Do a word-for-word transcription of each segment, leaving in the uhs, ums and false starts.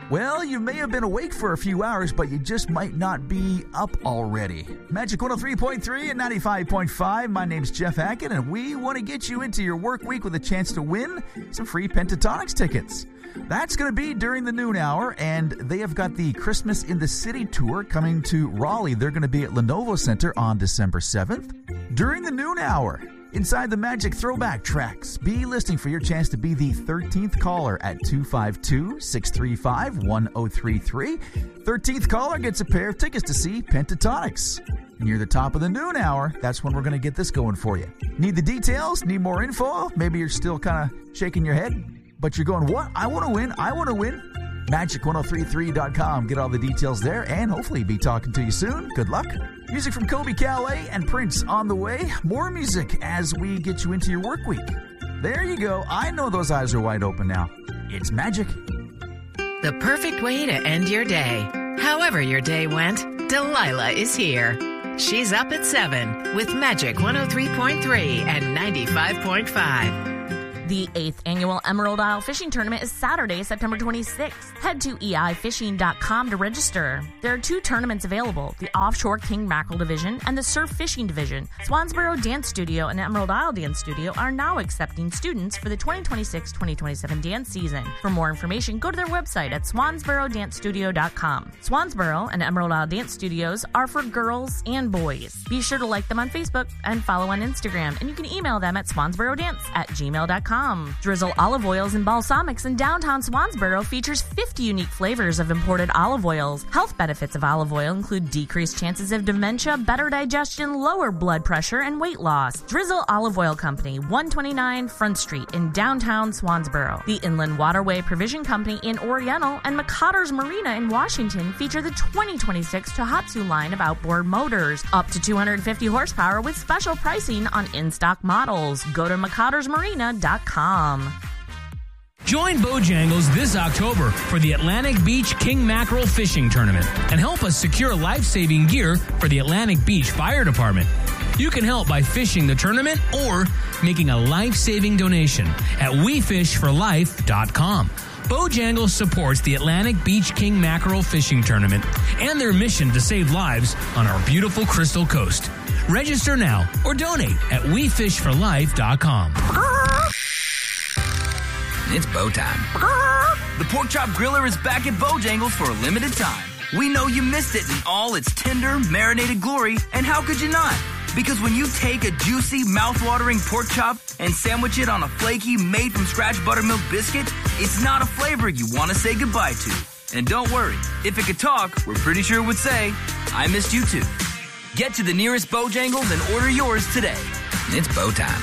Well, you may have been awake for a few hours, but you just might not be up already. Magic one oh three point three and ninety-five point five. My name's Jeff Hackett, and we want to get you into your work week with a chance to win some free Pentatonix tickets. That's going to be during the noon hour, and they have got the Christmas in the City tour coming to Raleigh. They're going to be at Lenovo Center on December seventh. During the noon hour, inside the Magic Throwback Tracks, be listening for your chance to be the thirteenth caller at two five two, six three five, one oh three three. thirteenth caller gets a pair of tickets to see Pentatonix. Near the top of the noon hour, that's when we're going to get this going for you. Need the details? Need more info? Maybe you're still kind of shaking your head, but you're going, what? I want to win. I want to win. magic ten thirty-three dot com. Get all the details there, and hopefully be talking to you soon. Good luck. Music from Kobe Calais and Prince on the way. More music as we get you into your work week. There you go. I know those eyes are wide open now. It's Magic. The perfect way to end your day. However your day went, Delilah is here. She's up at seven with Magic one oh three point three and ninety-five point five. The eighth Annual Emerald Isle Fishing Tournament is Saturday, September twenty-sixth. Head to E I fishing dot com to register. There are two tournaments available, the Offshore King Mackerel Division and the Surf Fishing Division. Swansboro Dance Studio and Emerald Isle Dance Studio are now accepting students for the twenty twenty-six twenty twenty-seven dance season. For more information, go to their website at swansboro dance studio dot com. Swansboro and Emerald Isle Dance Studios are for girls and boys. Be sure to like them on Facebook and follow on Instagram, and you can email them at swansborodance at gmail dot com. Drizzle Olive Oils and Balsamics in downtown Swansboro features fifty unique flavors of imported olive oils. Health benefits of olive oil include decreased chances of dementia, better digestion, lower blood pressure, and weight loss. Drizzle Olive Oil Company, one twenty-nine Front Street in downtown Swansboro. The Inland Waterway Provision Company in Oriental and McCotter's Marina in Washington feature the twenty twenty-six Tohatsu line of outboard motors. Up to two hundred fifty horsepower with special pricing on in-stock models. Go to mccotter's marina dot com. Join Bojangles this October for the Atlantic Beach King Mackerel Fishing Tournament and help us secure life-saving gear for the Atlantic Beach Fire Department. You can help by fishing the tournament or making a life-saving donation at we fish for life dot com. Bojangles supports the Atlantic Beach King Mackerel Fishing Tournament and their mission to save lives on our beautiful Crystal Coast. Register now or donate at we fish for life dot com. It's bow time. The Pork Chop Griller is back at Bojangles for a limited time. We know you missed it in all its tender, marinated glory, and how could you not? Because when you take a juicy, mouth-watering pork chop and sandwich it on a flaky, made-from-scratch buttermilk biscuit, it's not a flavor you want to say goodbye to. And don't worry, if it could talk, we're pretty sure it would say, I missed you too. Get to the nearest Bojangles and order yours today. It's bow time.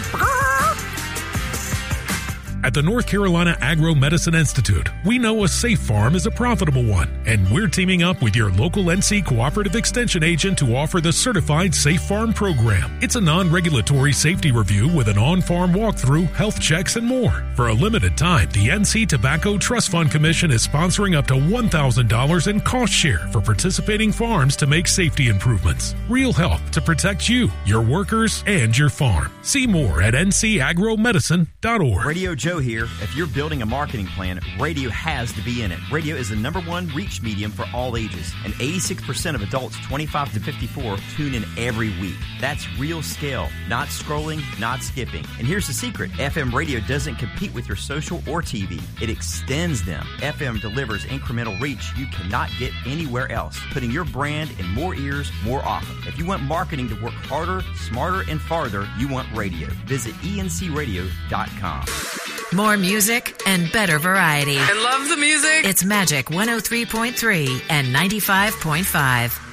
At the North Carolina Agro-Medicine Institute, we know a safe farm is a profitable one, and we're teaming up with your local N C Cooperative Extension agent to offer the Certified Safe Farm Program. It's a non-regulatory safety review with an on-farm walkthrough, health checks, and more. For a limited time, the N C Tobacco Trust Fund Commission is sponsoring up to one thousand dollars in cost share for participating farms to make safety improvements. Real help to protect you, your workers, and your farm. See more at n c agro medicine dot org. Radio Joe here. If you're building a marketing plan, radio has to be in it. Radio is the number one reach medium for all ages, and eighty-six percent of adults twenty-five to fifty-four tune in every week. That's real scale, not scrolling, not skipping. And here's the secret. F M radio doesn't compete with your social or T V. It extends them. F M delivers incremental reach you cannot get anywhere else, putting your brand in more ears more often. If you want marketing to work harder, smarter, and farther, you want radio. Visit E N C radio dot com. More music and better variety. I love the music. It's Magic one oh three point three and ninety-five point five.